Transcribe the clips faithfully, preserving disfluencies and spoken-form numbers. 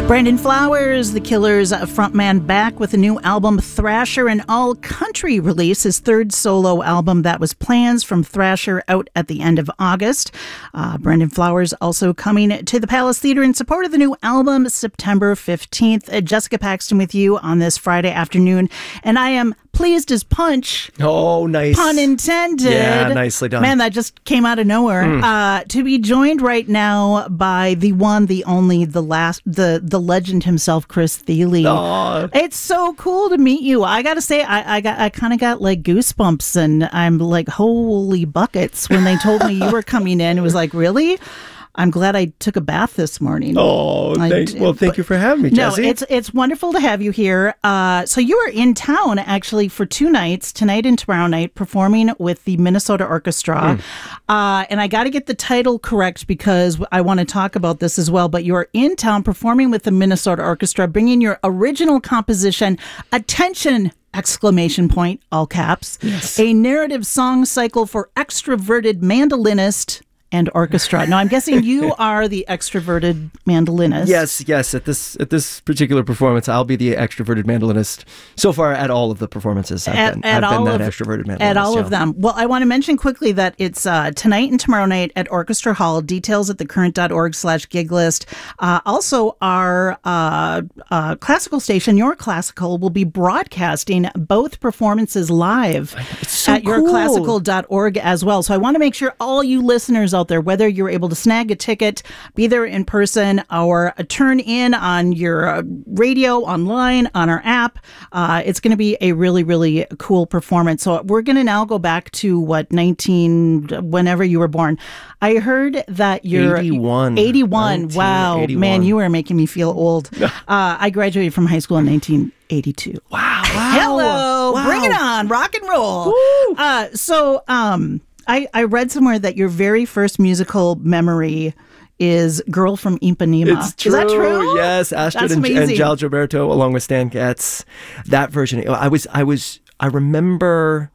Brandon Flowers, The Killers' frontman, back with a new album, Thrasher, an all-country release, his third solo album. That was Plans from Thrasher, out at the end of August. Uh, Brandon Flowers also coming to the Palace Theatre in support of the new album, September fifteenth. Uh, Jessica Paxton with you on this Friday afternoon, and I am pleased as punch. Oh, nice. Pun intended. Yeah, nicely done. Man, that just came out of nowhere. Mm. Uh, to be joined right now by the one, the only, the last, the the legend himself, Chris Thile. Aww. It's so cool to meet you. I gotta say, I, I got, I kind of got like goosebumps, and I'm like, holy buckets when they told me you were coming in. It was like, really? I'm glad I took a bath this morning. Oh, thank, I, well, thank but, you for having me, Jesse. No, it's it's wonderful to have you here. Uh, so you are in town, actually, for two nights, tonight and tomorrow night, performing with the Minnesota Orchestra. Mm. Uh, and I got to get the title correct because I want to talk about this as well. But you are in town performing with the Minnesota Orchestra, bringing your original composition, Attention! Exclamation point, all caps. Yes. A narrative song cycle for extroverted mandolinist and orchestra. Now, I'm guessing you are the extroverted mandolinist. Yes, yes. At this at this particular performance, I'll be the extroverted mandolinist. So far, at all of the performances, I've at, been, at I've all been that of, extroverted mandolinist. At all yeah. of them. Well, I want to mention quickly that it's uh, tonight and tomorrow night at Orchestra Hall. Details at thecurrent.org slash gig list. Uh, also, our uh, uh, classical station, Your Classical, will be broadcasting both performances live so at cool. your classical dot org as well. So I want to make sure all you listeners out there, whether you're able to snag a ticket, be there in person, or turn in on your uh, radio, online, on our app, uh, it's going to be a really, really cool performance. So we're going to now go back to what, nineteen, whenever you were born. I heard that you're eighty-one. eighty-one. Wow, eighty-one. Man, you are making me feel old. uh, I graduated from high school in nineteen eighty-two. Wow. wow. Hello. Wow. Bring it on. Rock and roll. Woo. Uh, so, um, I, I read somewhere that your very first musical memory is Girl from Ipanema. It's true. Is that true? Yes, Astrid That's and, and amazing. Giles Gilberto, along with Stan Getz. That version. I was, I was, I remember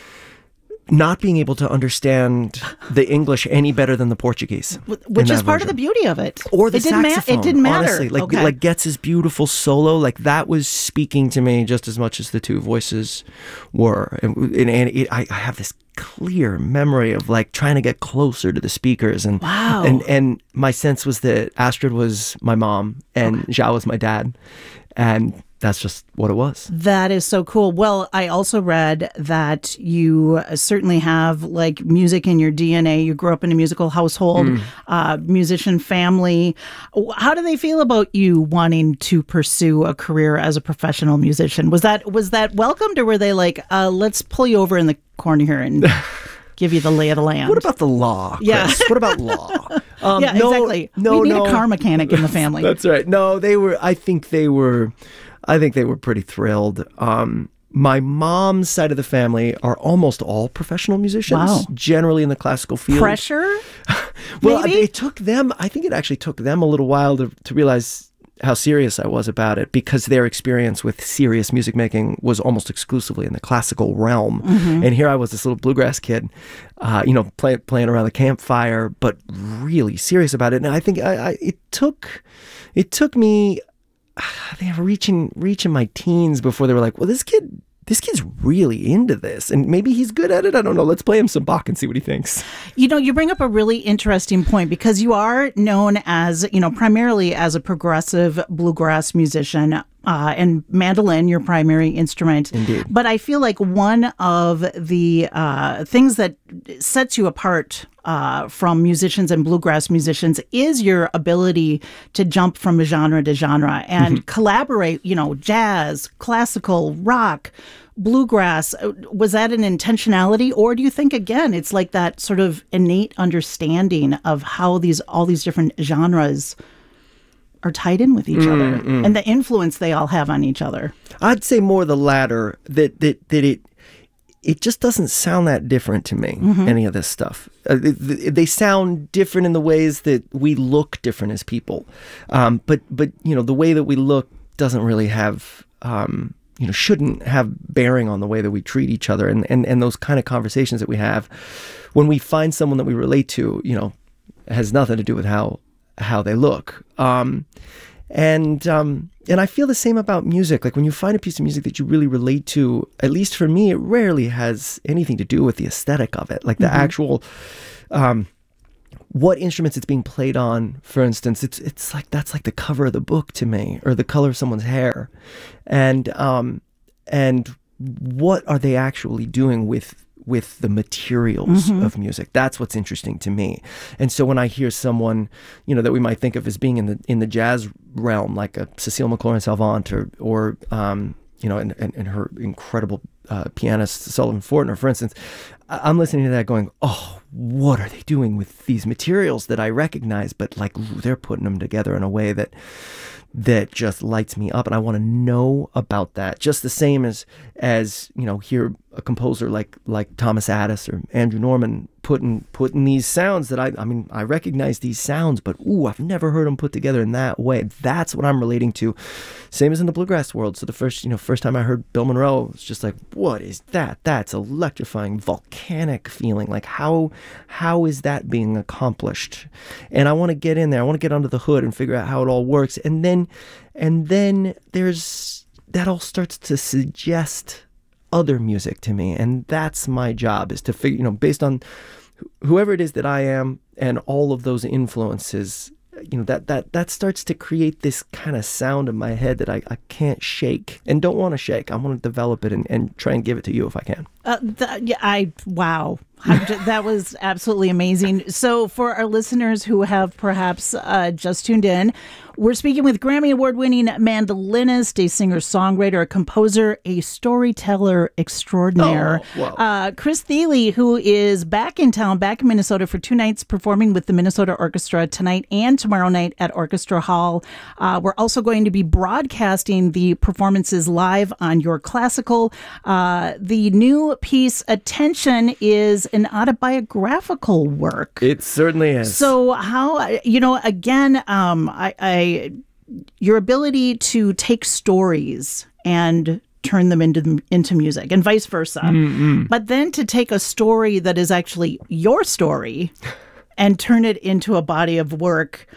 not being able to understand the English any better than the Portuguese, which is part version. of the beauty of it. Or the it didn't saxophone. Ma- it didn't matter. Honestly, like okay. like Getz's beautiful solo, like that was speaking to me just as much as the two voices were. And, and, and it, I, I have this clear memory of like trying to get closer to the speakers, and wow. and and my sense was that Astrid was my mom and okay. Zhao was my dad, and that's just what it was. That is so cool. Well, I also read that you certainly have like music in your D N A. You grew up in a musical household, mm. uh, musician family. How do they feel about you wanting to pursue a career as a professional musician? Was that was that welcomed, or were they like, uh, let's pull you over in the corner here and give you the lay of the land? What about the law, Chris? Yeah. What about law? Um, yeah, no, exactly. No, we need no. a car mechanic in the family. That's right. No, they were, I think they were... I think they were pretty thrilled. Um, my mom's side of the family are almost all professional musicians, wow. generally in the classical field. Pressure? Well, maybe? it took them, I think it actually took them a little while to, to realize how serious I was about it, because their experience with serious music making was almost exclusively in the classical realm. Mm-hmm. And here I was, this little bluegrass kid, uh, you know, play, playing around the campfire, but really serious about it. And I think I, I, it took, it took me... they were reaching reaching my teens before they were like, well, this kid this kid's really into this, and maybe he's good at it. I don't know. Let's play him some Bach and see what he thinks. You know, you bring up a really interesting point, because you are known as, you know, primarily as a progressive bluegrass musician. Uh, and mandolin, your primary instrument. Indeed. But I feel like one of the uh, things that sets you apart uh, from musicians and bluegrass musicians is your ability to jump from genre to genre and mm-hmm. collaborate, you know, jazz, classical, rock, bluegrass. Was that an intentionality, or do you think, again, it's like that sort of innate understanding of how these all these different genres are tied in with each mm, other mm. and the influence they all have on each other? I'd say more the latter, that that that it it just doesn't sound that different to me, mm-hmm. any of this stuff. Uh, they, they sound different in the ways that we look different as people. Um, but, but you know, the way that we look doesn't really have, um, you know, shouldn't have bearing on the way that we treat each other. And, and, and those kind of conversations that we have when we find someone that we relate to, you know, has nothing to do with how how they look. Um, And um, and I feel the same about music. Like when you find a piece of music that you really relate to, at least for me, it rarely has anything to do with the aesthetic of it. Like the mm-hmm. actual, um, what instruments it's being played on, for instance. It's it's like that's like the cover of the book to me, or the color of someone's hair, and um, and what are they actually doing with with the materials mm-hmm. of music? That's what's interesting to me. And so when I hear someone, you know, that we might think of as being in the in the jazz realm, like a Cecile McLaurin-Salvant, or or um, you know, and, and, and her incredible uh, pianist Sullivan Fortner, for instance, I'm listening to that going, oh, what are they doing with these materials that I recognize? But like they're putting them together in a way that that just lights me up, and I want to know about that. Just the same as as you know, hear a composer like like Thomas Addis or Andrew Norman putting putting these sounds that I I mean I recognize these sounds, but ooh, I've never heard them put together in that way. That's what I'm relating to. Same as in the bluegrass world. So the first you know first time I heard Bill Monroe, it was just like, what is that? That's electrifying, volcanic feeling. Like how how is that being accomplished? And I want to get in there. I want to get under the hood and figure out how it all works. And then and then there's that all starts to suggest other music to me, and that's my job, is to figure, you know, based on whoever it is that I am and all of those influences, you know, that that that starts to create this kind of sound in my head that I, I can't shake and don't want to shake. I want to develop it and, and try and give it to you if I can. Uh, th- yeah, I wow. That was absolutely amazing. So for our listeners who have perhaps uh, just tuned in, we're speaking with Grammy Award-winning mandolinist, a singer-songwriter, a composer, a storyteller extraordinaire, oh, wow. uh, Chris Thile, who is back in town, back in Minnesota for two nights performing with the Minnesota Orchestra tonight and tomorrow night at Orchestra Hall. Uh, we're also going to be broadcasting the performances live on Your Classical. Uh, the new piece, Attention, is an autobiographical work. It certainly is. So how, you know, again, um, I, I, your ability to take stories and turn them into into music and vice versa, mm-hmm. but then to take a story that is actually your story and turn it into a body of work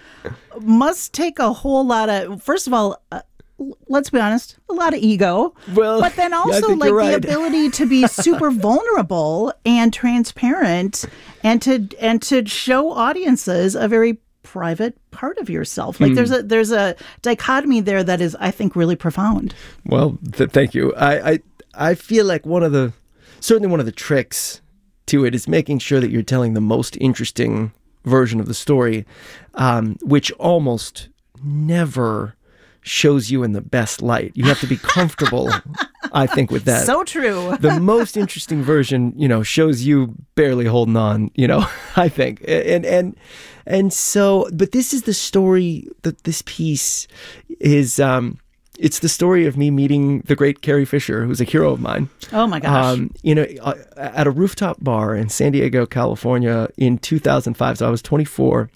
must take a whole lot of, first of all, uh, let's be honest, a lot of ego. Well, but then also yeah, like right. the ability to be super vulnerable and transparent, and to and to show audiences a very private part of yourself. Like mm. there's a there's a dichotomy there that is, I think, really profound. Well, th- thank you. I, I I feel like one of the certainly one of the tricks to it is making sure that you're telling the most interesting version of the story, um, which almost never shows you in the best light. You have to be comfortable, I think, with that. So true. The most interesting version, you know, shows you barely holding on, you know, I think. And and and so, but this is the story, that this piece is, um, it's the story of me meeting the great Carrie Fisher, who's a hero of mine. Oh my gosh. Um, you know, uh, at a rooftop bar in San Diego, California in two thousand five. So I was twenty-four.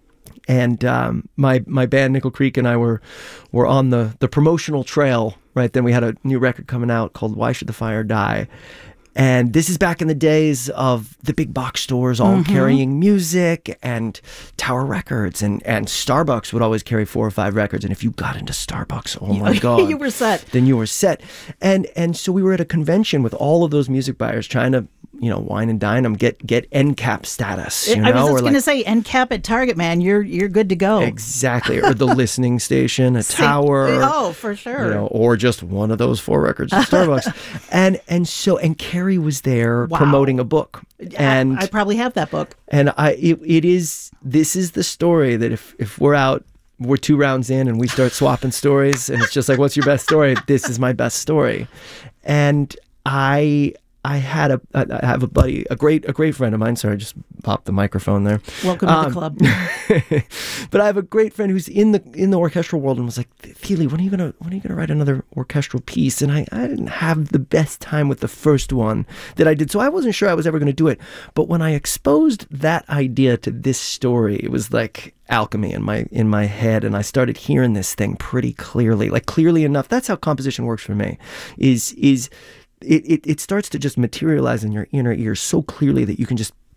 And um, my my band Nickel Creek and I were were on the, the promotional trail, right? Then we had a new record coming out called Why Should the Fire Die? And this is back in the days of the big box stores all mm-hmm. carrying music, and Tower Records and, and Starbucks would always carry four or five records. And if you got into Starbucks, oh my God. You were set. Then you were set. And and so we were at a convention with all of those music buyers trying to, you know, wine and dine them, get get N C A P status. You know? I was just or going to like, say N C A P at Target, man. You're you're good to go. Exactly. Or the listening station, a tower. Oh, for sure. You know, or just one of those four records at Starbucks. and and so and Carrie was there wow. promoting a book. And I, I probably have that book. And I it, it is this is the story that if if we're out, we're two rounds in and we start swapping stories, and it's just like, what's your best story? This is my best story. And I I had a I have a buddy, a great a great friend of mine. Sorry, I just popped the microphone there. Welcome um, to the club. But I have a great friend who's in the in the orchestral world, and was like, Thile, when are you gonna when are you gonna write another orchestral piece? And I, I didn't have the best time with the first one that I did, so I wasn't sure I was ever gonna do it. But when I exposed that idea to this story, it was like alchemy in my in my head, and I started hearing this thing pretty clearly, like clearly enough. That's how composition works for me. Is is It, it it starts to just materialize in your inner ear so clearly that you can just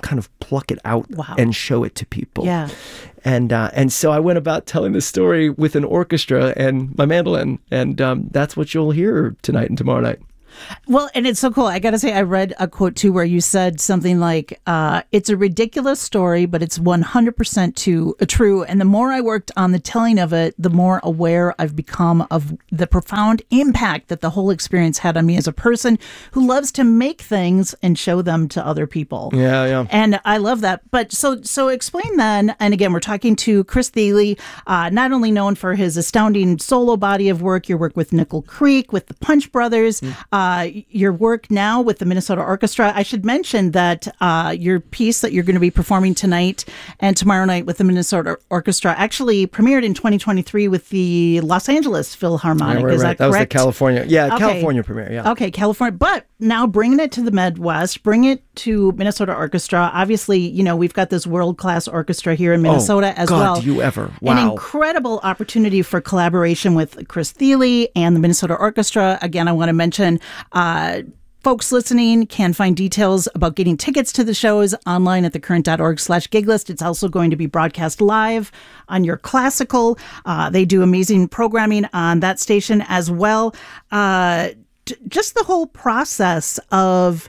kind of pluck it out wow. and show it to people. Yeah. And uh, and so I went about telling this story with an orchestra and my mandolin, and um, that's what you'll hear tonight and tomorrow night. Well, and it's so cool. I got to say, I read a quote too where you said something like, uh, it's a ridiculous story, but it's one hundred percent too, uh, true. And the more I worked on the telling of it, the more aware I've become of the profound impact that the whole experience had on me as a person who loves to make things and show them to other people. Yeah, yeah. And I love that. But so so explain then, and again, we're talking to Chris Thile, uh, not only known for his astounding solo body of work, your work with Nickel Creek, with the Punch Brothers, mm. uh, Uh, your work now with the Minnesota Orchestra. I should mention that uh, your piece that you're going to be performing tonight and tomorrow night with the Minnesota Orchestra actually premiered in twenty twenty-three with the Los Angeles Philharmonic. Yeah, right, Is right. that correct? That was the California. Yeah, okay. California premiere. Yeah. Okay, California. But now bringing it to the Midwest, bring it to Minnesota Orchestra. Obviously, you know, we've got this world-class orchestra here in Minnesota oh, as God, well. Do you ever? Wow. An incredible opportunity for collaboration with Chris Thile and the Minnesota Orchestra. Again, I want to mention uh, folks listening can find details about getting tickets to the shows online at thecurrent.org slash gig list. It's also going to be broadcast live on your classical. Uh, they do amazing programming on that station as well. Uh, t- just the whole process of,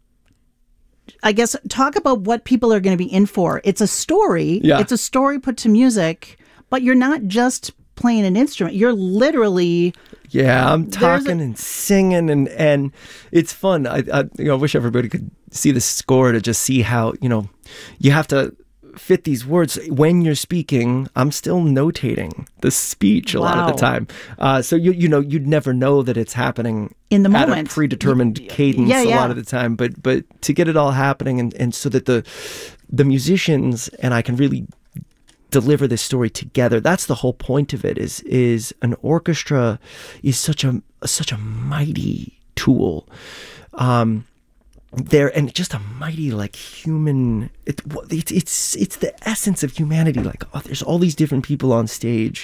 I guess, talk about what people are going to be in for. It's a story. Yeah. It's a story put to music, but you're not just playing an instrument. You're literally... Yeah, I'm talking a- and singing, and, and it's fun. I, I you know, I wish everybody could see the score to just see how, you know, you have to fit these words. When you're speaking, I'm still notating the speech a wow. lot of the time. Uh, so, you you know, you'd never know that it's happening in the at moment. a predetermined y- cadence yeah, yeah. a lot of the time. But but to get it all happening, and, and so that the the musicians and I can really deliver this story together. That's the whole point of it. Is is an orchestra is such a such a mighty tool. Um, there and just a mighty like human. It, it's it's it's the essence of humanity. Like oh, there's all these different people on stage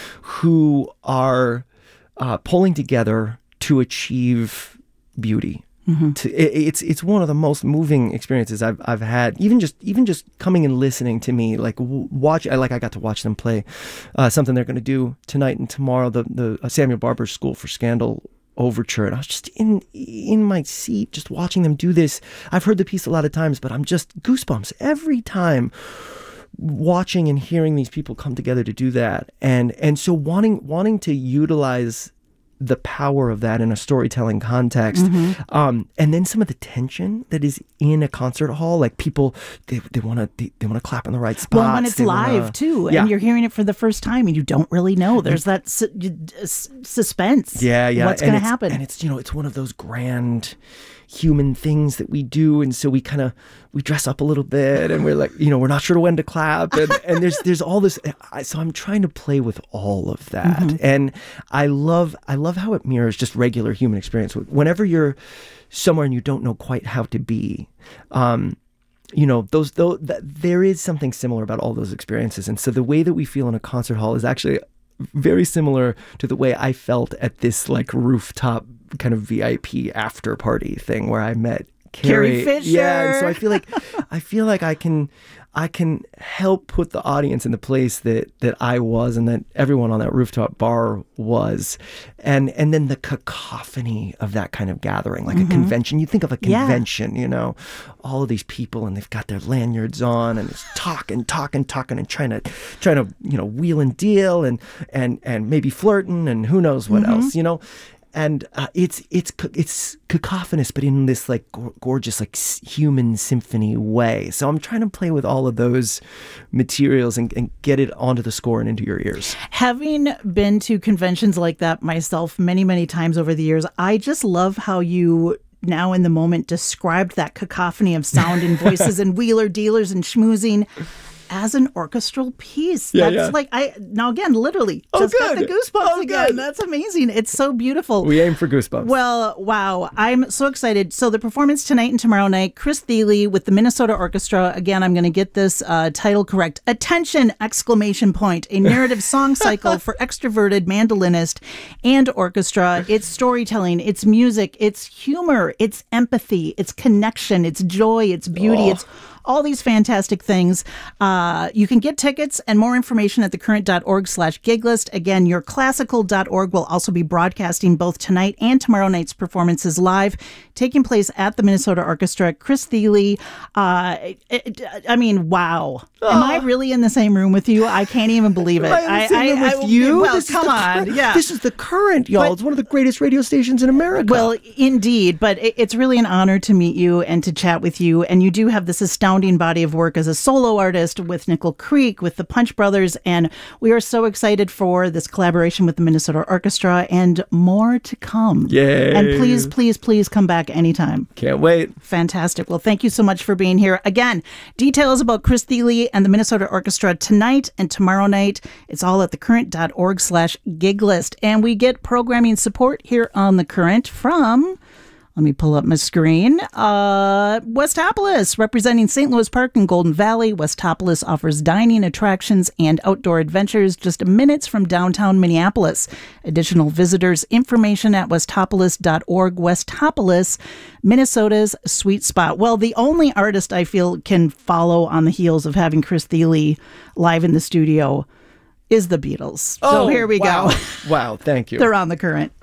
who are uh, pulling together to achieve beauty. Mm-hmm. To, it, it's it's one of the most moving experiences I've I've had. Even just even just coming and listening to me, like w- watch. I like I got to watch them play uh, something they're going to do tonight and tomorrow. The the uh, Samuel Barber School for Scandal overture, and I was just in in my seat, just watching them do this. I've heard the piece a lot of times, but I'm just goosebumps every time watching and hearing these people come together to do that. And and so wanting wanting to utilize the power of that in a storytelling context. Mm-hmm. Um, and then some of the tension that is in a concert hall, like people, they they want to they, they want to clap in the right spots. Well, when it's they live wanna, too, yeah. and you're hearing it for the first time and you don't really know. There's that su- suspense. Yeah, yeah. What's going to happen? And it's, you know, it's one of those grand human things that we do, and so we kind of we dress up a little bit, and we're like, you know, we're not sure when to clap, and, and there's there's all this. So I'm trying to play with all of that, mm-hmm. and I love I love how it mirrors just regular human experience. Whenever you're somewhere and you don't know quite how to be, um, you know, those though there is something similar about all those experiences, and so the way that we feel in a concert hall is actually very similar to the way I felt at this like rooftop kind of V I P after party thing where I met Carrie, Carrie Fisher. Yeah, and so I feel like I feel like I can I can help put the audience in the place that that I was and that everyone on that rooftop bar was, and and then the cacophony of that kind of gathering, like mm-hmm. a convention. You think of a convention, yeah. you know, all of these people and they've got their lanyards on and it's talking, talking, talking, and trying to trying to you know wheel and deal and and and maybe flirting and who knows what mm-hmm. else, you know. And uh, it's it's it's cacophonous, but in this like go- gorgeous like s- human symphony way. So I'm trying to play with all of those materials and, and get it onto the score and into your ears. Having been to conventions like that myself many, many times over the years, I just love how you now in the moment described that cacophony of sound and voices and wheeler dealers and schmoozing as an orchestral piece. Yeah, That's yeah. like, I now again, literally, oh, just good. got the goosebumps oh, again. Good. That's amazing. It's so beautiful. We aim for goosebumps. Well, wow. I'm so excited. So the performance tonight and tomorrow night, Chris Thile with the Minnesota Orchestra. Again, I'm going to get this uh, title correct. Attention, exclamation point. A narrative song cycle for extroverted mandolinist and orchestra. It's storytelling, it's music, it's humor, it's empathy, it's connection, it's joy, it's beauty, oh. it's all these fantastic things. Uh, you can get tickets and more information at thecurrent.org slash giglist. Again, your classical dot org will also be broadcasting both tonight and tomorrow night's performances live, taking place at the Minnesota Orchestra. Chris Thile, uh, it, I mean, wow. Am I really in the same room with you? I can't even believe it. Am I in the same room with you? Well, this come on. Cur- yeah. This is The Current, y'all. But, it's one of the greatest radio stations in America. Well, indeed. But it, it's really an honor to meet you and to chat with you. And you do have this astounding body of work as a solo artist with Nickel Creek, with the Punch Brothers. And we are so excited for this collaboration with the Minnesota Orchestra and more to come. Yay. And please, please, please come back anytime. Can't wait. Fantastic. Well, thank you so much for being here. Again, details about Chris Thile and the Minnesota Orchestra tonight and tomorrow night. It's all at thecurrent.org slash giglist. And we get programming support here on The Current from, let me pull up my screen, uh, Westopolis, representing Saint Louis Park and Golden Valley. Westopolis offers dining, attractions, and outdoor adventures just minutes from downtown Minneapolis. Additional visitors, information at westopolis dot org. Westopolis, Minnesota's sweet spot. Well, the only artist I feel can follow on the heels of having Chris Thile live in the studio is the Beatles. So oh, here we wow. go. Wow, thank you. They're on The Current.